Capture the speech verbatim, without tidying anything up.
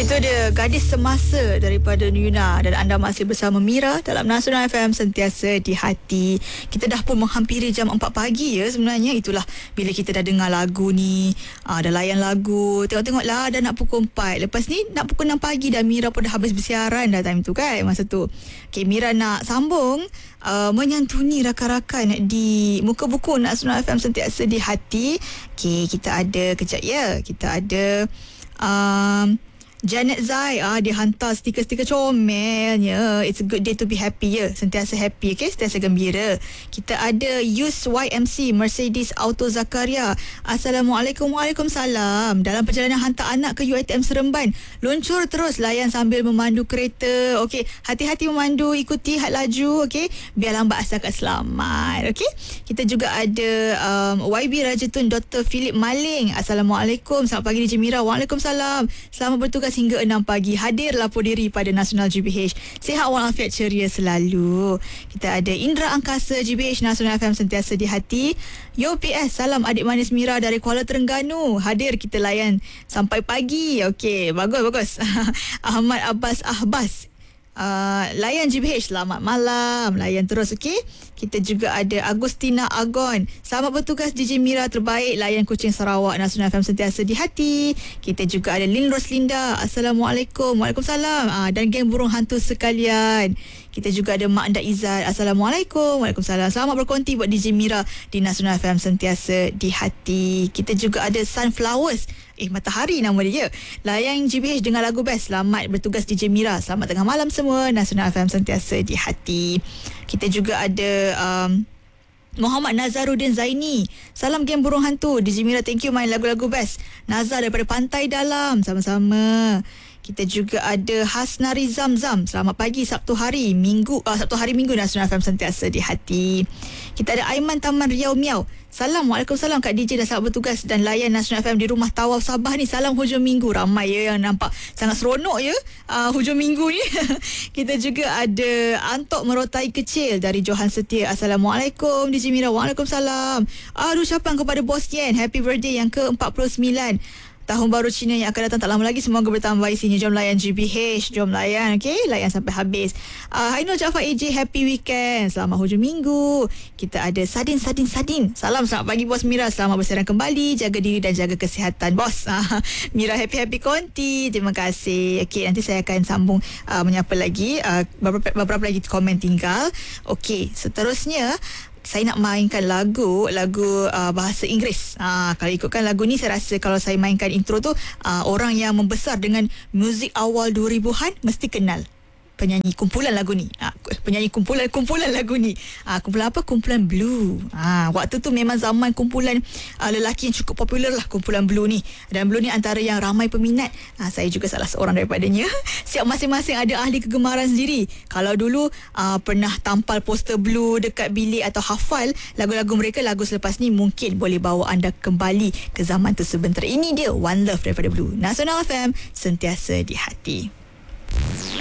Itu dia gadis semasa daripada Yuna, dan anda masih bersama Mira dalam Nasional F M, sentiasa di hati. Kita dah pun menghampiri jam empat pagi ya sebenarnya. Itulah bila kita dah dengar lagu ni, aa, dah layan lagu, tengok-tengoklah dah nak pukul empat. Lepas ni nak pukul enam pagi dah, Mira pun dah habis bersiaran dah time tu kan, masa tu. Okay, Mira nak sambung Uh, menyantuni rakan-rakan di muka buku Nasional F M, sentiasa di hati. Okay, kita ada kejap ya. Kita ada um, Janet Zai, ah, dia hantar stiker-stiker comelnya. It's a good day to be happy ya. Sentiasa happy, okay? Sentiasa gembira. Kita ada Yus Y M C Mercedes Auto Zakaria. Assalamualaikum. Waalaikumsalam. Dalam perjalanan hantar anak ke U I T M Seremban, luncur terus layan sambil memandu kereta. Okey, hati-hati memandu, ikuti had laju, okey? Biar lambat asal kat selamat, okey? Kita juga ada um, Y B Rajatun Doktor Philip Maling. Assalamualaikum. Selamat pagi D J Mira. Waalaikumsalam. Selamat bertugas hingga enam pagi. Hadir lapor diri pada Nasional G B H. Sihat walafiat ceria selalu. Kita ada Indra Angkasa G B H Nasional F M, sentiasa di hati. Yo P S, salam adik manis Mira dari Kuala Terengganu. Hadir kita layan sampai pagi. Okey, bagus bagus. Ahmad Abbas Ahbas. Uh, layan G B H, selamat malam. Layan terus, okey. Kita juga ada Agustina Agon. Selamat bertugas D J Mira terbaik. Layan Kuching Sarawak Nasional F M, sentiasa di hati. Kita juga ada Lin Roslinda. Assalamualaikum. Waalaikumsalam. uh, Dan geng burung hantu sekalian. Kita juga ada Mak Ndak Izzat. Assalamualaikum. Waalaikumsalam. Selamat berkonti buat D J Mira di Nasional F M, sentiasa di hati. Kita juga ada Sunflowers. Eh, Matahari nama dia. Layan G B H dengan lagu best. Selamat bertugas D J Mira. Selamat tengah malam semua. Nasional F M, sentiasa di hati. Kita juga ada um, Muhammad Nazaruddin Zaini. Salam geng burung hantu. D J Mira, thank you main lagu-lagu best. Nazar daripada Pantai Dalam. Sama-sama. Kita juga ada Hasnari Zamzam. Selamat pagi Sabtu hari Minggu, uh, Sabtu hari Minggu Nasional F M, sentiasa di hati. Kita ada Aiman Taman Riau Miau. Salam, Waalaikumsalam Kak D J dah selamat bertugas dan layan Nasional F M di rumah Tawaf Sabah ni. Salam hujung minggu. Ramai ya yang nampak sangat seronok ya uh, hujung minggu ni. Kita juga ada Antok Merotai Kecil dari Johan Setia. Assalamualaikum D J Mira. Waalaikumsalam. Aduh, ucapan kepada Bos Yen, happy birthday yang ke empat puluh sembilan. Tahun baru Cina yang akan datang tak lama lagi. Semoga bertambah isinya. Jom layan G B H. Jom layan, okey? Layan sampai habis. Uh, Hainul Jaafar A J, happy weekend. Selamat hujung minggu. Kita ada Sadin, Sadin, Sadin. Salam, selamat pagi Bos Mira. Selamat bersiaran kembali. Jaga diri dan jaga kesihatan, Bos. Uh, Mira happy-happy konti. Terima kasih. Okey, nanti saya akan sambung uh, menyapa lagi. Uh, beberapa, beberapa lagi komen tinggal. Okey, seterusnya saya nak mainkan lagu lagu uh, bahasa Inggeris. Uh, kalau ikutkan lagu ni, saya rasa kalau saya mainkan intro tu, uh, orang yang membesar dengan muzik awal dua ribuan mesti kenal penyanyi kumpulan lagu ni. Uh, penyanyi kumpulan kumpulan lagu ni. Uh, kumpulan apa? Kumpulan Blue. Uh, waktu tu memang zaman kumpulan uh, lelaki yang cukup popular lah, kumpulan Blue ni. Dan Blue ni antara yang ramai peminat. Uh, saya juga salah seorang daripadanya. Siap masing-masing ada ahli kegemaran sendiri. Kalau dulu uh, pernah tampal poster Blue dekat bilik atau hafal lagu-lagu mereka, lagu selepas ni mungkin boleh bawa anda kembali ke zaman tu sebentar. Ini dia One Love daripada Blue. Nasional F M, sentiasa di hati.